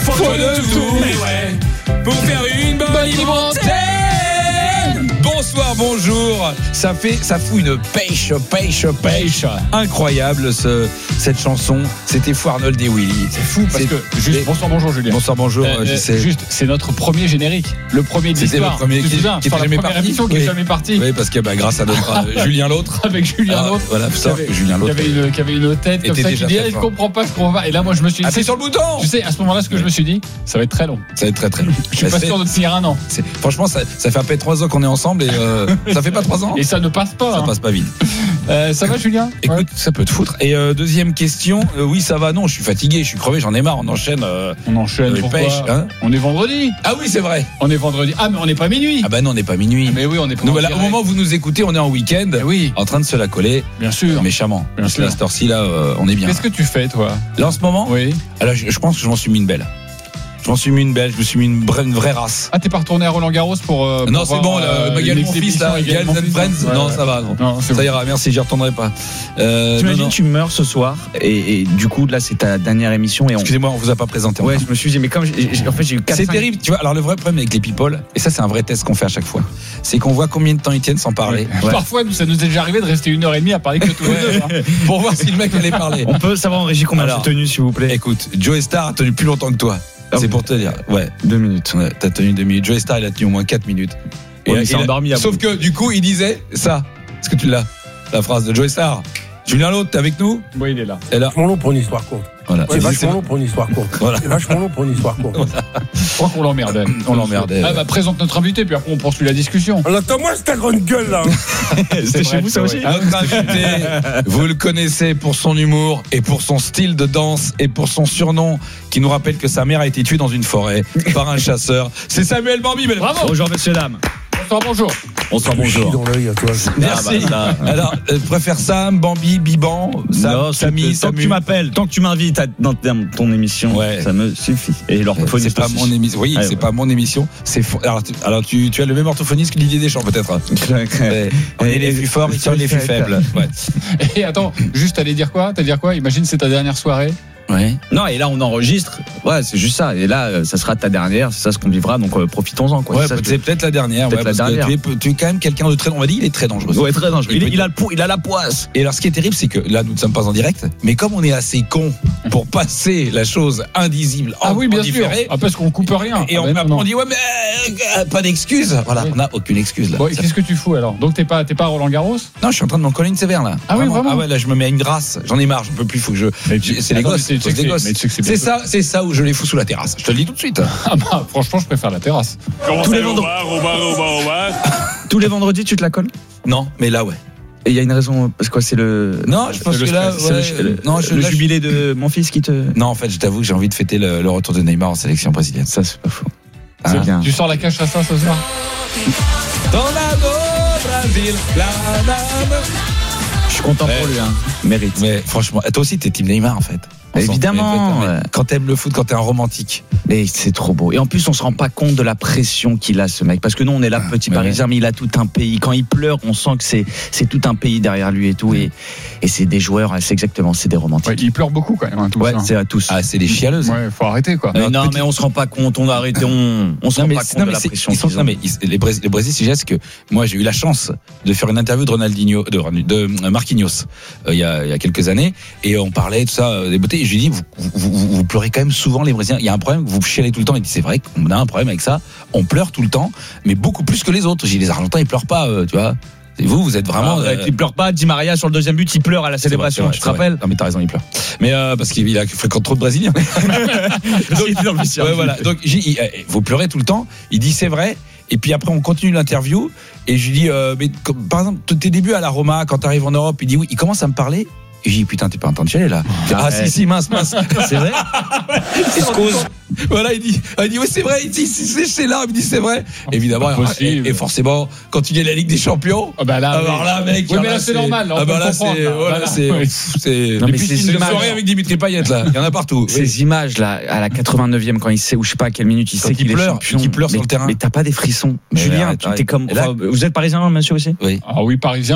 faut de tout, mais ouais, pour faire une bonne limontaine. Bonsoir, bonjour. Ça fout une pêche. Incroyable cette chanson. C'était Fou Arnold et Willy. C'est fou parce que juste bonsoir, bonjour Julien. Bonsoir, bonjour. Juste, c'est notre premier générique, le premier de l'histoire. C'était le premier qui est jamais parti. Émission qui est jamais partie. Oui, parce que grâce à notre Julien l'autre. Avec Julien l'autre. Voilà, Julien l'autre. Qui avait une tête comme ça qui dit il comprend pas ce qu'on va. Et là, moi, je me suis dit. Appuie sur le bouton. Tu sais, à ce moment-là, ce que je me suis dit, ça va être très long. Ça va être très long. Je suis pas sûr de tenir un an. Franchement, ça fait à peine 3 ans qu'on est ensemble et ça fait pas 3 ans. Et ça ne passe pas. Ça passe pas vite. Ça va, Julien? Écoute, ça peut te foutre. Et deuxième question, oui, ça va. Non, je suis fatigué, je suis crevé, j'en ai marre. On enchaîne. Les pêches. Hein, on est vendredi. Ah oui, c'est vrai. On est vendredi. Ah, mais on n'est pas minuit. Ah bah non, on n'est pas minuit. Mais oui, on est pas. Nous, voilà, au moment où vous nous écoutez, on est en week-end. Oui. En train de se la coller. Bien sûr. Méchamment. Bien sûr. À cette heure-ci, là, on est bien. Qu'est-ce que tu fais, toi? Là, en ce moment? Oui. Alors, je pense que je m'en suis mis une belle. Je me suis mis une vraie race. Ah, t'es pas retourné à Roland Garros pour non, c'est bon, Magal mon fils là, Gals and Friends. Non, ça va, non. Ça ira, merci, j'y retournerai pas. T'imagines, tu meurs ce soir et du coup là c'est ta dernière émission et excusez-moi, on vous a pas présenté. Ouais, je me suis dit mais comme en fait j'ai eu 4. C'est terrible, tu vois. Alors le vrai problème avec les people, et ça c'est un vrai test qu'on fait à chaque fois, c'est qu'on voit combien de temps ils tiennent sans parler. Ouais. Parfois, ça nous est déjà arrivé de rester 1h30 à parler que tous les deux. Hein. Pour voir si le mec allait parler. On peut savoir en régie combien j'ai tenu, s'il vous plaît. Écoute, Joe Star a tenu plus longtemps que toi. C'est pour te dire. Ouais, 2 minutes. Ouais, t'as tenu 2 minutes. Joe Star, il a tenu au moins 4 minutes. Et il s'est endormi à sauf que du coup, il disait ça. Est-ce que tu l'as? La phrase de Joe Star. Julien l'autre, t'es avec nous? Oui, il est là. Et là. Vachement long pour une histoire courte. Voilà. C'est vachement long pour une histoire courte. Voilà. C'est vachement long pour une histoire courte. Je crois qu'on l'emmerdait. Ah bah présente notre invité, puis après on poursuit la discussion. Attends-moi, c'est ta grande gueule là. C'était chez vous ça aussi? Notre invité, vous le connaissez pour son humour et pour son style de danse et pour son surnom qui nous rappelle que sa mère a été tuée dans une forêt par un chasseur. C'est Samuel Bambi. Bravo. Bonjour messieurs dames. Bonsoir, bonjour. Bonsoir, bonjour. Dans l'œil à toi. Merci. Alors, préfère Sam, Bambi, Biban, Sam, Samy, tant que tu m'appelles, tant que tu m'invites dans ton émission, ça me suffit. Et l'orthophoniste, c'est pas mon émission. Oui, c'est pas mon émission. Alors tu as le même orthophoniste que Didier Deschamps peut-être. On est les plus forts, ils sont les plus faibles. Ouais. Et attends, juste t'allais dire quoi? Imagine c'est ta dernière soirée. Ouais. Non, et là on enregistre. Ouais, c'est juste ça. Et là, ça sera ta dernière. C'est ça ce qu'on vivra. Donc profitons-en. Quoi. Ouais, c'est peut-être la dernière. Peut-être la dernière. Tu es quand même quelqu'un de très. On va dire, il est très dangereux. Ouais, très dangereux. Il a la poisse. Et alors, ce qui est terrible, c'est que là, nous ne sommes pas en direct. Mais comme on est assez con pour passer la chose indisible. Oui, bien sûr. Parce qu'on coupe rien. Et on dit ouais, mais pas d'excuse. Voilà, on n'a aucune excuse là. Bon, et qu'est-ce que tu fous alors? Donc t'es pas à Roland Garros? Non, je suis en train de m'en coller une sévère là. Ah oui, vraiment. Ah ouais, là, je me mets à une race. J'en ai marre. Je peux plus. Faut que je. C'est les gosses. C'est ça où je les fous sous la terrasse. Je te le dis tout de suite. Ah bah franchement, je préfère la terrasse. Tous les vendredis, tu te la colles? Non, mais là ouais. Et il y a une raison parce que c'est le. Non, je pense que là, le jubilé de mon fils qui te. Non, en fait, je t'avoue que j'ai envie de fêter le retour de Neymar en sélection brésilienne. Ça, c'est pas faux. C'est bien. Tu sors la cache à ça ce soir? Tornado Brasil, je suis content pour lui, hein. Mérite. Mais franchement, toi aussi, t'es team Neymar en fait. Évidemment. Quand t'aimes le foot, quand t'es un romantique. Et c'est trop beau. Et en plus, on se rend pas compte de la pression qu'il a, ce mec. Parce que nous, on est là, petit Parisien, mais il a tout un pays. Quand il pleure, on sent que c'est tout un pays derrière lui et tout. Et c'est des joueurs, c'est exactement, c'est des romantiques. Ouais, il pleure beaucoup quand même. Hein, tous, ouais, hein. c'est à tous. Ah, c'est des chialeuses. Ouais, faut arrêter quoi. Mais non, mais on se rend pas compte. On a arrêté. On se rend pas compte de la pression. Les Brésiliens, c'est juste que moi, j'ai eu la chance de faire une interview de Ronaldinho, de Marquinhos, il y a quelques années, et on parlait de ça, des beautés. Et je lui dis, vous pleurez quand même souvent les Brésiliens. Il y a un problème, vous chialez tout le temps. Il dit c'est vrai qu'on a un problème avec ça. On pleure tout le temps, mais beaucoup plus que les autres. J'ai dit les Argentins ils pleurent pas, tu vois. Et vous êtes vraiment. Il pleure pas. Di Maria sur le deuxième but, il pleure à la célébration. Tu te rappelles? Non mais t'as raison, il pleure. Mais parce qu'il fréquente trop de Brésiliens. Donc, il était dans le vestiaire. Ouais, voilà. Donc vous pleurez tout le temps. Il dit c'est vrai. Et puis après on continue l'interview et je lui dis mais par exemple tes débuts à la Roma quand t'arrives en Europe, il dit oui. Il commence à me parler. Et j'ai dit putain t'es pas en train de chialer là. Si mince. C'est vrai. Excuse. Voilà, il dit oui c'est vrai, il dit c'est là, il me dit c'est vrai. Évidemment, et forcément, quand tu gagnes la Ligue des Champions, alors là mec, oui, mais là c'est normal, on peut comprendre. C'est une soirée avec Dimitri Payet là, il y en a partout. Ces images là, à la 89e quand il sait ou je sais pas à quelle minute il sait qu'il est champion, qui pleure sur le terrain. Mais t'as pas des frissons. Julien, t'es comme, vous êtes parisien monsieur aussi? Oui. Ah oui, parisien.